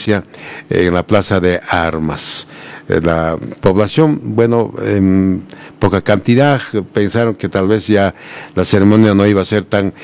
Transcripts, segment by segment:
provincia, en la Plaza de Armas. La población, bueno, en poca cantidad, pensaron que tal vez ya la ceremonia no iba a ser tan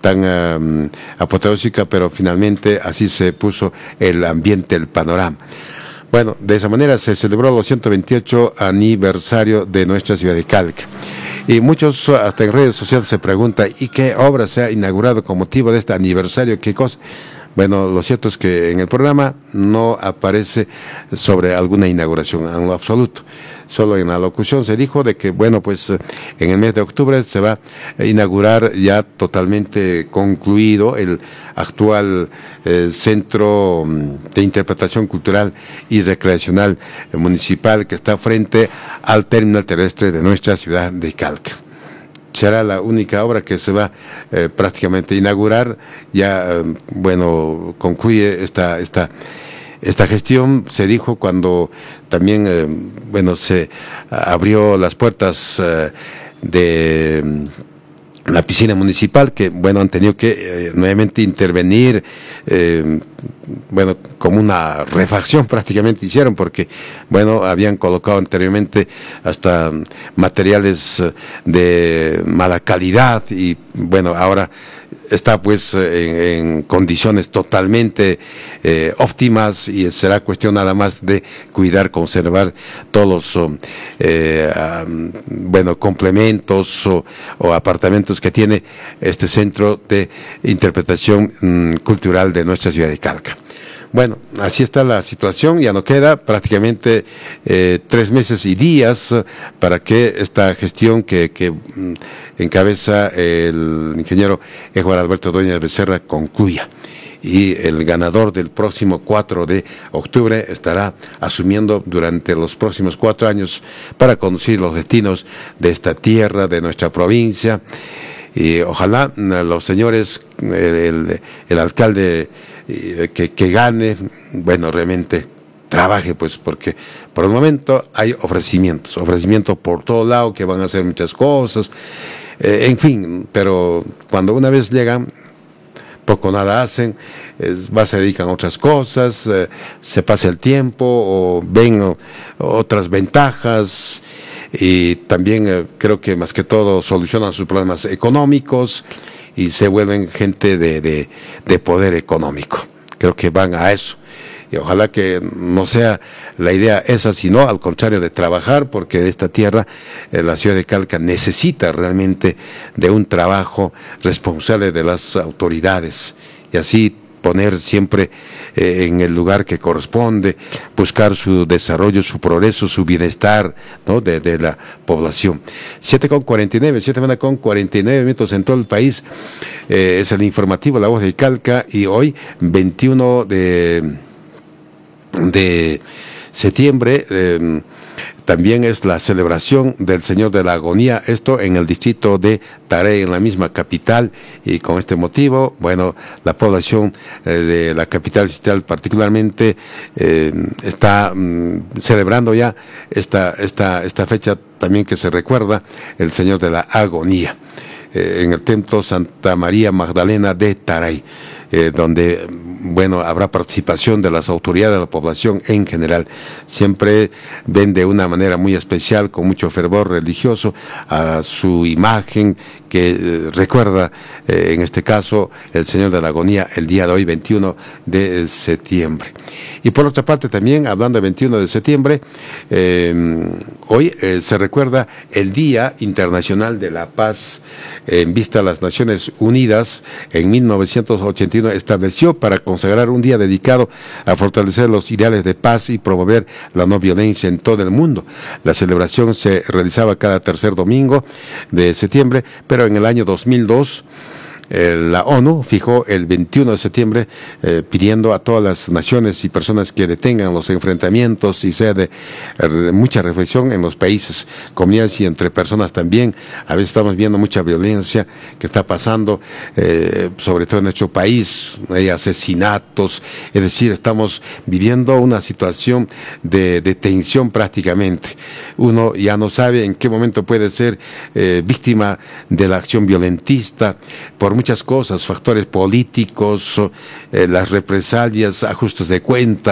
apoteósica, pero finalmente así se puso el ambiente, el panorama. Bueno, de esa manera se celebró el 228 aniversario de nuestra ciudad de Calca. Y muchos, hasta en redes sociales, se preguntan, ¿y qué obra se ha inaugurado con motivo de este aniversario? ¿Qué cosa? Bueno, lo cierto es que en el programa no aparece sobre alguna inauguración en lo absoluto. Solo en la locución se dijo de que, bueno, pues en el mes de octubre se va a inaugurar ya totalmente concluido el actual Centro de Interpretación Cultural y Recreacional Municipal que está frente al terminal terrestre de nuestra ciudad de Calca. Será la única obra que se va prácticamente a inaugurar. Ya, bueno, concluye esta gestión. Se dijo cuando también, bueno, se abrió las puertas de la piscina municipal, que, bueno, han tenido que nuevamente intervenir, bueno, como una refacción prácticamente hicieron, porque, bueno, habían colocado anteriormente hasta materiales de mala calidad y, bueno, ahora está pues en condiciones totalmente óptimas y será cuestión nada más de cuidar, conservar todos los bueno, complementos o apartamentos que tiene este centro de interpretación cultural de nuestra ciudad de Calca. Bueno, así está la situación, ya no queda prácticamente 3 meses y días para que esta gestión que encabeza el ingeniero Juan Alberto Doña Becerra concluya. Y el ganador del próximo 4 de octubre estará asumiendo durante los próximos 4 años para conducir los destinos de esta tierra, de nuestra provincia. Y ojalá los señores, el alcalde que gane, bueno, realmente trabaje, pues, porque por el momento hay ofrecimientos por todo lado que van a hacer muchas cosas, en fin, pero cuando una vez llegan, poco nada hacen, se dedican a otras cosas, se pasa el tiempo o ven otras ventajas y también creo que más que todo solucionan sus problemas económicos y se vuelven gente de poder económico. Creo que van a eso. Y ojalá que no sea la idea esa, sino al contrario, de trabajar, porque esta tierra, la ciudad de Calca, necesita realmente de un trabajo responsable de las autoridades. Y así poner siempre en el lugar que corresponde, buscar su desarrollo, su progreso, su bienestar, ¿no?, de la población. 7:49 minutos en todo el país. Es el informativo La Voz de Calca y hoy, 21 de septiembre, también es la celebración del Señor de la Agonía, esto en el distrito de Tarey, en la misma capital, y con este motivo, bueno, la población de la capital distrital particularmente está celebrando ya esta fecha también que se recuerda el Señor de la Agonía, en el Templo Santa María Magdalena de Tarey, donde, bueno, habrá participación de las autoridades de la población en general. Siempre ven de una manera muy especial, con mucho fervor religioso, a su imagen que recuerda, en este caso, el Señor de la Agonía, el día de hoy, 21 de septiembre. Y por otra parte también, hablando de 21 de septiembre, hoy se recuerda el Día Internacional de la Paz, en vista a las Naciones Unidas, en 1981 estableció para consagrar un día dedicado a fortalecer los ideales de paz y promover la no violencia en todo el mundo. La celebración se realizaba cada tercer domingo de septiembre, pero en el año 2002 la ONU fijó el 21 de septiembre pidiendo a todas las naciones y personas que detengan los enfrentamientos y sea de mucha reflexión en los países, comunidades y entre personas también. A veces estamos viendo mucha violencia que está pasando, sobre todo en nuestro país, hay asesinatos, es decir, estamos viviendo una situación de tensión prácticamente. Uno ya no sabe en qué momento puede ser víctima de la acción violentista por muchas cosas, factores políticos, las represalias, ajustes de cuenta,